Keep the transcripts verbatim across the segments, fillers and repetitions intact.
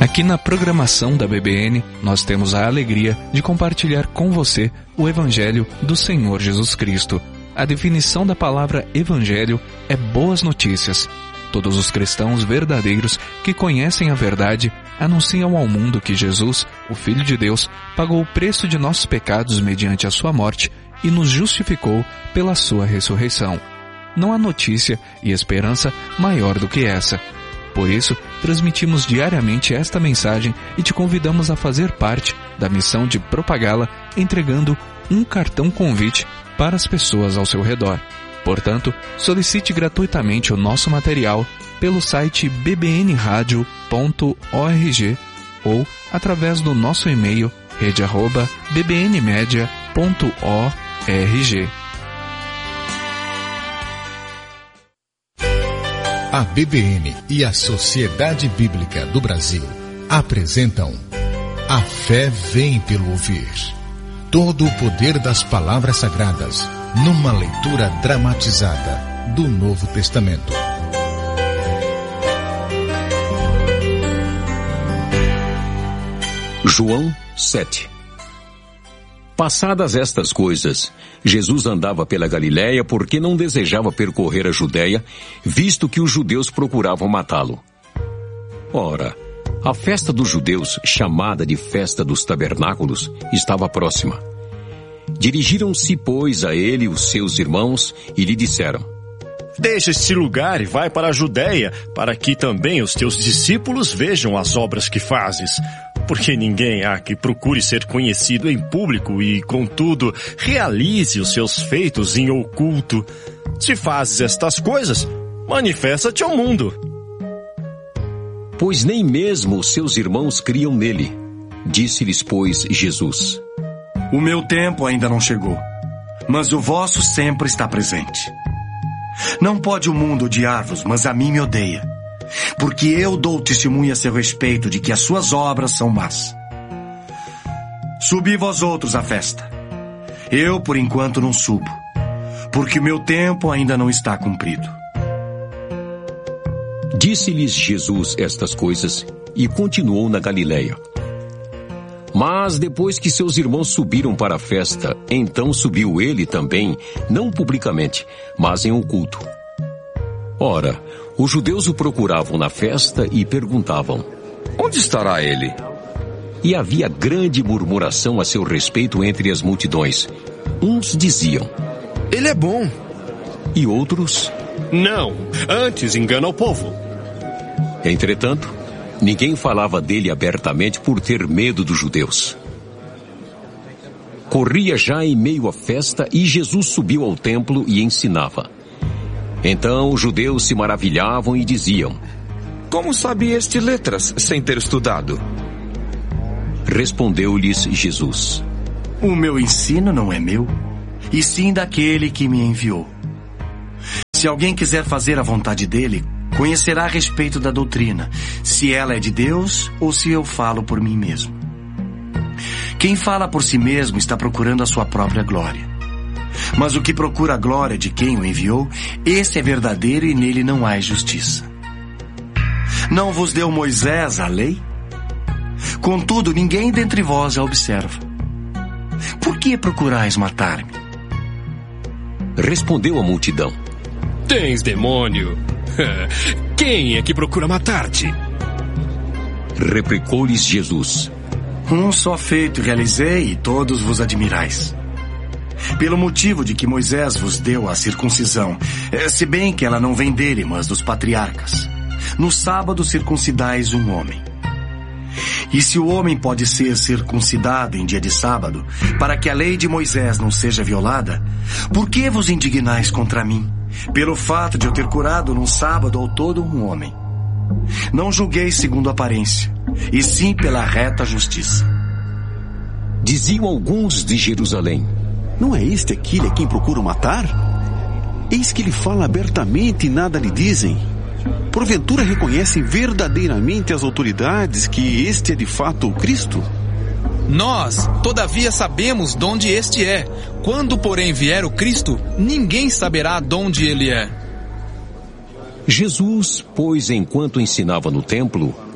Aqui na programação da B B N, nós temos a alegria de compartilhar com você o Evangelho do Senhor Jesus Cristo. A definição da palavra Evangelho é boas notícias. Todos os cristãos verdadeiros que conhecem a verdade anunciam ao mundo que Jesus, o Filho de Deus, pagou o preço de nossos pecados mediante a sua morte e nos justificou pela sua ressurreição. Não há notícia e esperança maior do que essa. Por isso, transmitimos diariamente esta mensagem e te convidamos a fazer parte da missão de propagá-la entregando um cartão convite para as pessoas ao seu redor. Portanto, solicite gratuitamente o nosso material pelo site b b n radio ponto org ou através do nosso e-mail rede arroba b b n media ponto org. A B B N e a Sociedade Bíblica do Brasil apresentam A Fé Vem pelo Ouvir. Todo o poder das palavras sagradas numa leitura dramatizada do Novo Testamento. João sete. Passadas estas coisas, Jesus andava pela Galiléia porque não desejava percorrer a Judéia, visto que os judeus procuravam matá-lo. Ora, a festa dos judeus, chamada de Festa dos Tabernáculos, estava próxima. Dirigiram-se, pois, a ele os seus irmãos e lhe disseram: Deixa este lugar e vai para a Judéia, para que também os teus discípulos vejam as obras que fazes. Porque ninguém há que procure ser conhecido em público e, contudo, realize os seus feitos em oculto. Se fazes estas coisas, manifesta-te ao mundo. Pois nem mesmo os seus irmãos criam nele. Disse-lhes, pois, Jesus: O meu tempo ainda não chegou, mas o vosso sempre está presente. Não pode o mundo odiar-vos, mas a mim me odeia, porque eu dou testemunho a seu respeito de que as suas obras são más. Subi vós outros à festa. Eu, por enquanto, não subo, porque o meu tempo ainda não está cumprido. Disse-lhes Jesus estas coisas e continuou na Galiléia. Mas depois que seus irmãos subiram para a festa, então subiu ele também, não publicamente, mas em oculto. Ora, os judeus o procuravam na festa e perguntavam: Onde estará ele? E havia grande murmuração a seu respeito entre as multidões. Uns diziam: Ele é bom. E outros: Não, antes engana o povo. Entretanto, ninguém falava dele abertamente por ter medo dos judeus. Corria já em meio à festa e Jesus subiu ao templo e ensinava. Então os judeus se maravilhavam e diziam: Como sabe este letras sem ter estudado? Respondeu-lhes Jesus: O meu ensino não é meu, e sim daquele que me enviou. Se alguém quiser fazer a vontade dele, conhecerá a respeito da doutrina, se ela é de Deus ou se eu falo por mim mesmo. Quem fala por si mesmo está procurando a sua própria glória. Mas o que procura a glória de quem o enviou, esse é verdadeiro e nele não há injustiça. Não vos deu Moisés a lei? Contudo, ninguém dentre vós a observa. Por que procurais matar-me? Respondeu a multidão: Tens demônio. Quem é que procura matar-te? Replicou-lhes Jesus: Um só feito realizei e todos vos admirais. Pelo motivo de que Moisés vos deu a circuncisão, se bem que ela não vem dele, mas dos patriarcas. No sábado circuncidais um homem. E se o homem pode ser circuncidado em dia de sábado, para que a lei de Moisés não seja violada, por que vos indignais contra mim, pelo fato de eu ter curado num sábado ao todo um homem? Não julgueis segundo a aparência, e sim pela reta justiça. Diziam alguns de Jerusalém: Não é este aquele a quem procuram matar? Eis que ele fala abertamente e nada lhe dizem. Porventura reconhecem verdadeiramente as autoridades que este é de fato o Cristo? Nós, todavia, sabemos de onde este é. Quando, porém, vier o Cristo, ninguém saberá de onde ele é. Jesus, pois, enquanto ensinava no templo,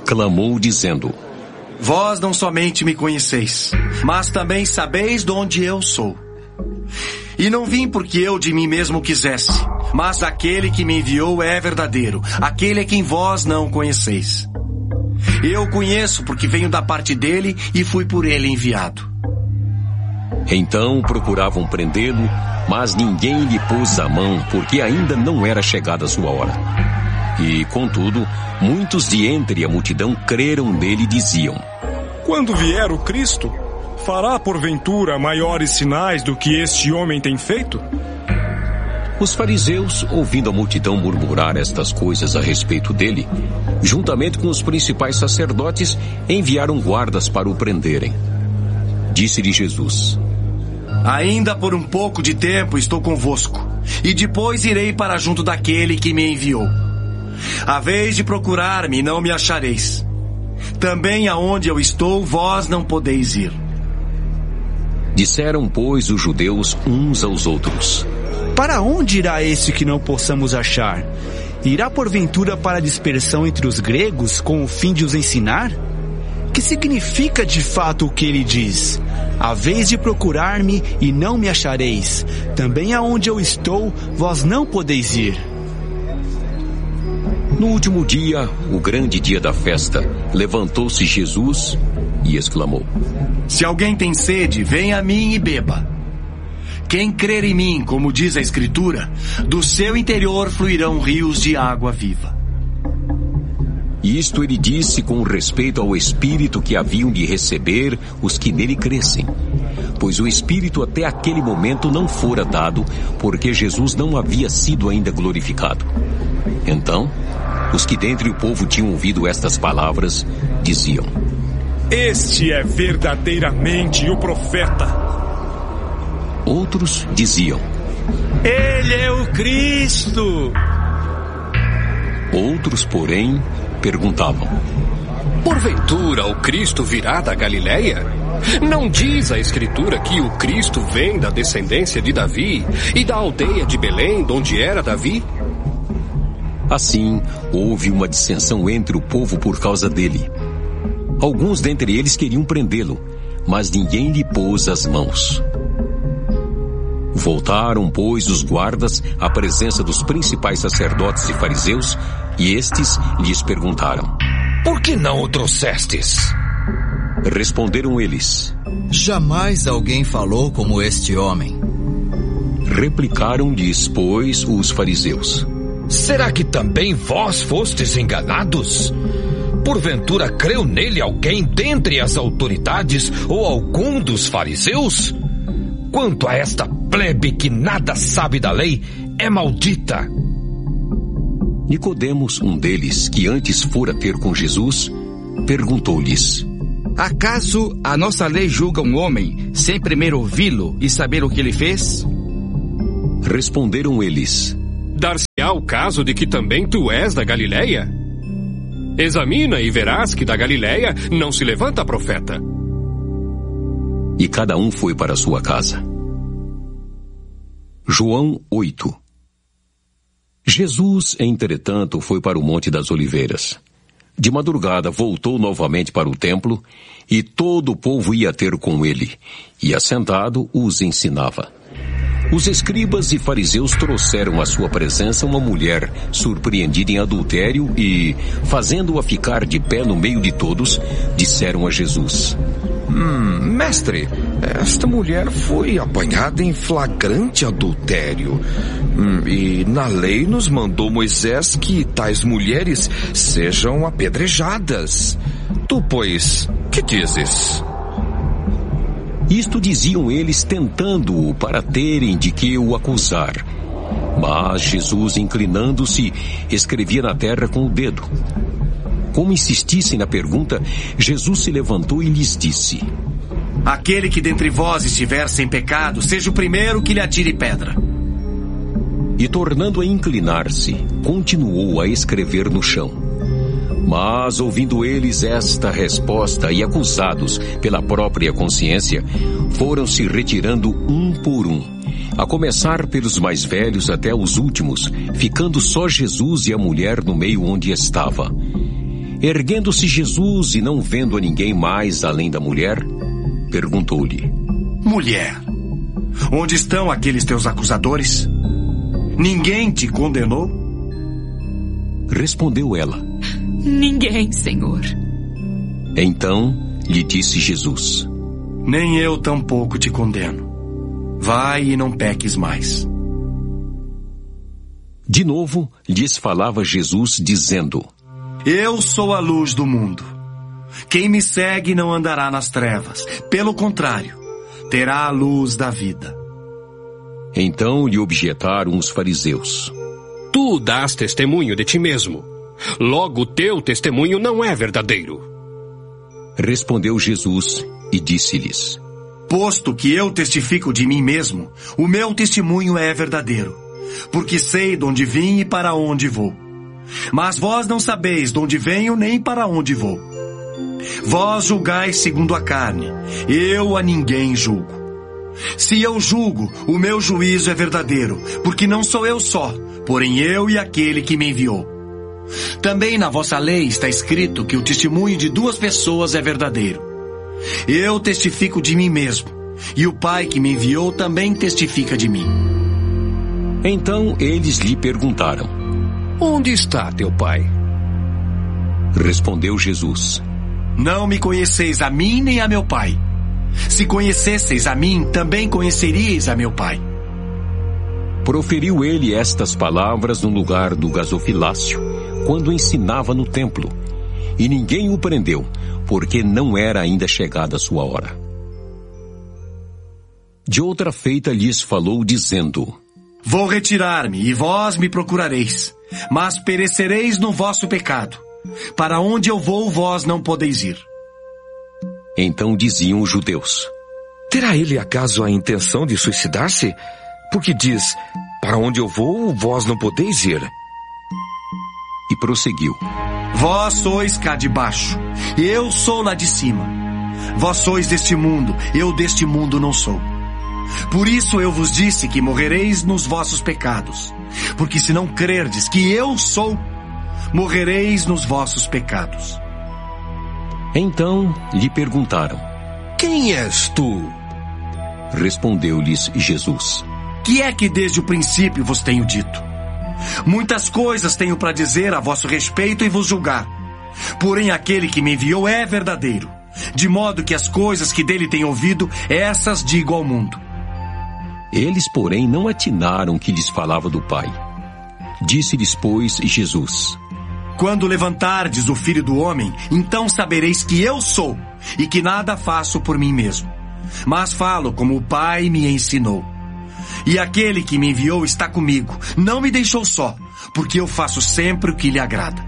clamou dizendo: Vós não somente me conheceis, mas também sabeis de onde eu sou. E não vim porque eu de mim mesmo quisesse, mas aquele que me enviou é verdadeiro, aquele a quem vós não conheceis. Eu conheço porque venho da parte dele e fui por ele enviado. Então procuravam prendê-lo, mas ninguém lhe pôs a mão, porque ainda não era chegada a sua hora. E, contudo, muitos de entre a multidão creram nele e diziam: Quando vier o Cristo, fará porventura maiores sinais do que este homem tem feito? Os fariseus, ouvindo a multidão murmurar estas coisas a respeito dele, juntamente com os principais sacerdotes, enviaram guardas para o prenderem. Disse-lhe Jesus: Ainda por um pouco de tempo estou convosco, e depois irei para junto daquele que me enviou. A vez de procurar-me, não me achareis. Também aonde eu estou, vós não podeis ir. Disseram, pois, os judeus uns aos outros: Para onde irá esse que não possamos achar? Irá porventura para a dispersão entre os gregos com o fim de os ensinar? Que significa de fato o que ele diz? A vez de procurar-me e não me achareis. Também aonde eu estou, vós não podeis ir. No último dia, o grande dia da festa, levantou-se Jesus e exclamou: Se alguém tem sede, venha a mim e beba. Quem crer em mim, como diz a Escritura, do seu interior fluirão rios de água viva. Isto ele disse com respeito ao Espírito que haviam de receber os que nele crescem, pois o Espírito até aquele momento não fora dado, porque Jesus não havia sido ainda glorificado. Então, os que dentre o povo tinham ouvido estas palavras diziam: Este é verdadeiramente o profeta. Outros diziam: Ele é o Cristo. Outros, porém, perguntavam: Porventura o Cristo virá da Galileia? Não diz a Escritura que o Cristo vem da descendência de Davi e da aldeia de Belém, donde era Davi? Assim, houve uma dissensão entre o povo por causa dele. Alguns dentre eles queriam prendê-lo, mas ninguém lhe pôs as mãos. Voltaram, pois, os guardas à presença dos principais sacerdotes e fariseus, e estes lhes perguntaram: Por que não o trouxestes? Responderam eles: Jamais alguém falou como este homem. Replicaram-lhes, pois, os fariseus: Será que também vós fostes enganados? Porventura creu nele alguém dentre as autoridades ou algum dos fariseus? Quanto a esta plebe que nada sabe da lei, é maldita. Nicodemos, um deles, que antes fora ter com Jesus, perguntou-lhes: Acaso a nossa lei julga um homem sem primeiro ouvi-lo e saber o que ele fez? Responderam eles: Dar-se-á o caso de que também tu és da Galileia? Examina e verás que da Galileia não se levanta profeta. E cada um foi para sua casa. João oito. Jesus, entretanto, foi para o Monte das Oliveiras. De madrugada voltou novamente para o templo, e todo o povo ia ter com ele, e assentado os ensinava. Os escribas e fariseus trouxeram à sua presença uma mulher surpreendida em adultério e, fazendo-a ficar de pé no meio de todos, disseram a Jesus: Hum, mestre, esta mulher foi apanhada em flagrante adultério. Hum, e na lei nos mandou Moisés que tais mulheres sejam apedrejadas. Tu, pois, que dizes? Isto diziam eles tentando-o para terem de que o acusar. Mas Jesus, inclinando-se, escrevia na terra com o dedo. Como insistissem na pergunta, Jesus se levantou e lhes disse: Aquele que dentre vós estiver sem pecado, seja o primeiro que lhe atire pedra. E tornando a inclinar-se, continuou a escrever no chão. Mas, ouvindo eles esta resposta e acusados pela própria consciência, foram se retirando um por um, a começar pelos mais velhos até os últimos, ficando só Jesus e a mulher no meio onde estava. Erguendo-se Jesus e não vendo a ninguém mais além da mulher, perguntou-lhe: Mulher, onde estão aqueles teus acusadores? Ninguém te condenou? Respondeu ela: Ninguém, Senhor. Então lhe disse Jesus: Nem eu tampouco te condeno. Vai e não peques mais. De novo lhes falava Jesus, dizendo: Eu sou a luz do mundo. Quem me segue não andará nas trevas. Pelo contrário, terá a luz da vida. Então lhe objetaram os fariseus: Tu dás testemunho de ti mesmo. Logo, teu testemunho não é verdadeiro. Respondeu Jesus e disse-lhes: Posto que eu testifico de mim mesmo, o meu testemunho é verdadeiro, porque sei de onde vim e para onde vou. Mas vós não sabeis de onde venho nem para onde vou. Vós julgais segundo a carne, eu a ninguém julgo. Se eu julgo, o meu juízo é verdadeiro, porque não sou eu só, porém eu e aquele que me enviou. Também na vossa lei está escrito que o testemunho de duas pessoas é verdadeiro. Eu testifico de mim mesmo, e o Pai que me enviou também testifica de mim. Então eles lhe perguntaram: Onde está teu pai? Respondeu Jesus: Não me conheceis a mim nem a meu Pai. Se conhecesseis a mim, também conheceríeis a meu Pai. Proferiu ele estas palavras no lugar do gasofilácio, quando ensinava no templo, e ninguém o prendeu, porque não era ainda chegada a sua hora. De outra feita lhes falou, dizendo: Vou retirar-me, e vós me procurareis, mas perecereis no vosso pecado. Para onde eu vou, vós não podeis ir. Então diziam os judeus: Terá ele acaso a intenção de suicidar-se? Porque diz: Para onde eu vou, vós não podeis ir. E prosseguiu: Vós sois cá de baixo, eu sou lá de cima. Vós sois deste mundo, eu deste mundo não sou. Por isso eu vos disse que morrereis nos vossos pecados. Porque se não crerdes que eu sou, morrereis nos vossos pecados. Então lhe perguntaram: Quem és tu? Respondeu-lhes Jesus: Que é que desde o princípio vos tenho dito? Muitas coisas tenho para dizer a vosso respeito e vos julgar. Porém aquele que me enviou é verdadeiro, de modo que as coisas que dele tenho ouvido, essas digo ao mundo. Eles, porém, não atinaram que lhes falava do Pai. Disse-lhes, pois, Jesus: Quando levantardes o Filho do Homem, então sabereis que eu sou, e que nada faço por mim mesmo, mas falo como o Pai me ensinou. E aquele que me enviou está comigo, não me deixou só, porque eu faço sempre o que lhe agrada.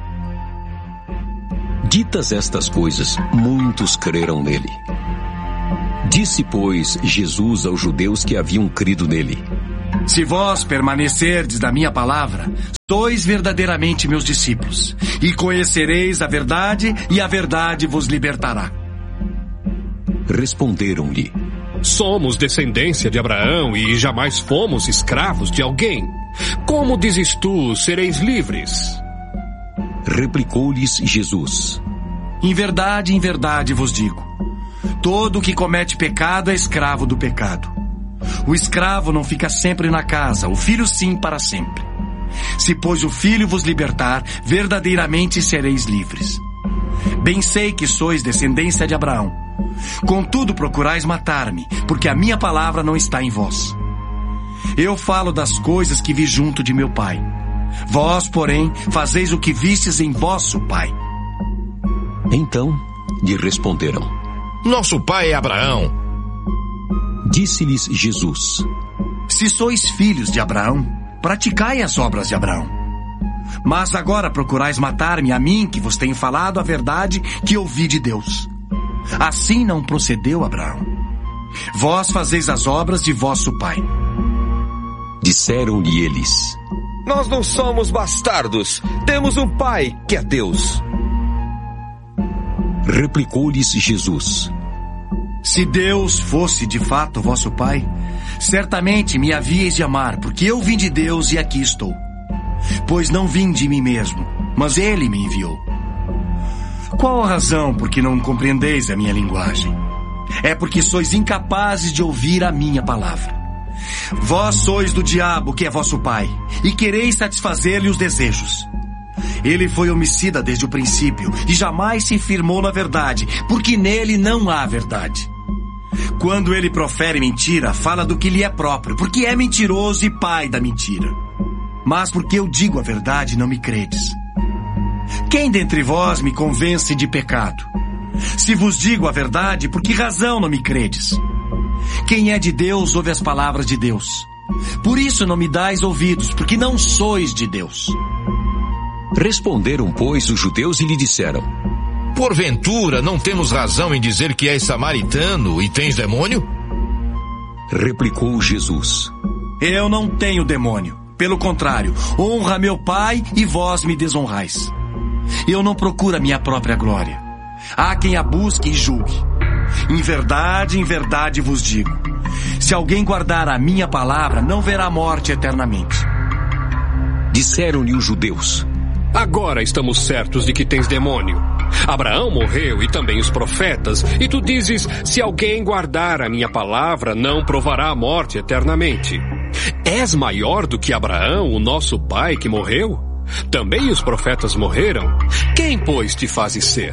Ditas estas coisas, muitos creram nele. Disse, pois, Jesus aos judeus que haviam crido nele: Se vós permanecerdes na minha palavra, sois verdadeiramente meus discípulos, e conhecereis a verdade, e a verdade vos libertará. Responderam-lhe: Somos descendência de Abraão e jamais fomos escravos de alguém. Como dizes tu, sereis livres? Replicou-lhes Jesus: Em verdade, em verdade vos digo, todo o que comete pecado é escravo do pecado. O escravo não fica sempre na casa, o filho sim para sempre. Se, pois, o filho vos libertar, verdadeiramente sereis livres. Bem sei que sois descendência de Abraão. Contudo procurais matar-me, porque a minha palavra não está em vós. Eu falo das coisas que vi junto de meu pai. Vós, porém, fazeis o que vistes em vosso pai. Então lhe responderam: Nosso pai é Abraão. Disse-lhes Jesus: Se sois filhos de Abraão, praticai as obras de Abraão. Mas agora procurais matar-me a mim, que vos tenho falado a verdade que ouvi de Deus. Assim não procedeu Abraão. Vós fazeis as obras de vosso pai. Disseram-lhe eles: Nós não somos bastardos, temos um pai que é Deus. Replicou-lhes Jesus: Se Deus fosse de fato vosso pai, certamente me havíeis de amar, porque eu vim de Deus e aqui estou. Pois não vim de mim mesmo, mas ele me enviou. Qual a razão por que não compreendeis a minha linguagem? É porque sois incapazes de ouvir a minha palavra. Vós sois do diabo, que é vosso pai, e quereis satisfazer-lhe os desejos. Ele foi homicida desde o princípio e jamais se firmou na verdade, porque nele não há verdade. Quando ele profere mentira, fala do que lhe é próprio, porque é mentiroso e pai da mentira. Mas porque eu digo a verdade, não me credes. Quem dentre vós me convence de pecado? Se vos digo a verdade, por que razão não me credes? Quem é de Deus ouve as palavras de Deus. Por isso não me dais ouvidos, porque não sois de Deus. Responderam, pois, os judeus e lhe disseram: Porventura não temos razão em dizer que és samaritano e tens demônio? Replicou Jesus: Eu não tenho demônio. Pelo contrário, honra meu Pai e vós me desonrais. Eu não procuro a minha própria glória. Há quem a busque e julgue. Em verdade, em verdade vos digo, se alguém guardar a minha palavra, não verá morte eternamente. Disseram-lhe os judeus: Agora estamos certos de que tens demônio. Abraão morreu e também os profetas, e tu dizes, se alguém guardar a minha palavra, não provará a morte eternamente. És maior do que Abraão, o nosso pai que morreu? Também os profetas morreram? Quem, pois, te fazes ser?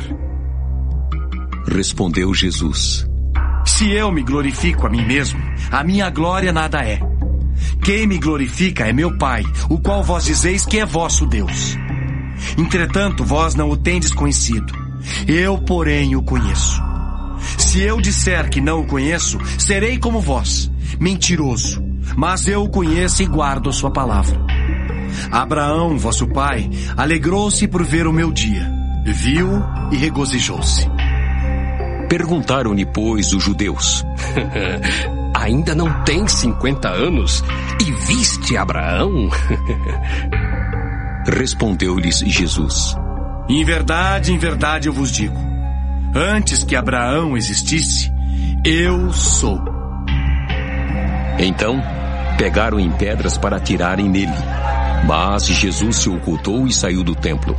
Respondeu Jesus: Se eu me glorifico a mim mesmo, a minha glória nada é. Quem me glorifica é meu Pai, o qual vós dizeis que é vosso Deus. Entretanto, vós não o tendes conhecido. Eu, porém, o conheço. Se eu disser que não o conheço, serei como vós, mentiroso. Mas eu o conheço e guardo a sua palavra. Abraão, vosso pai, alegrou-se por ver o meu dia. Viu e regozijou-se. Perguntaram-lhe, pois, os judeus: Ainda não tens cinquenta anos e viste Abraão? Respondeu-lhes Jesus: Em verdade, em verdade eu vos digo, antes que Abraão existisse, eu sou. Então, pegaram em pedras para atirarem nele. Mas Jesus se ocultou e saiu do templo.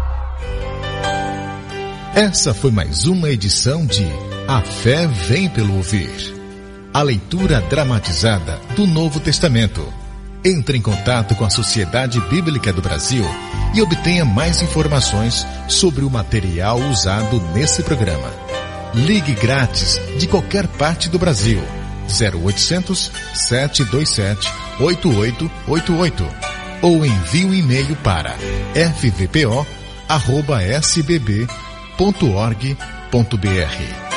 Essa foi mais uma edição de A Fé Vem Pelo Ouvir. A leitura dramatizada do Novo Testamento. Entre em contato com a Sociedade Bíblica do Brasil e obtenha mais informações sobre o material usado nesse programa. Ligue grátis de qualquer parte do Brasil. zero oitocentos, sete dois sete, oito oito oito oito ou envie um e-mail para f v p o arroba s b b ponto org ponto b r.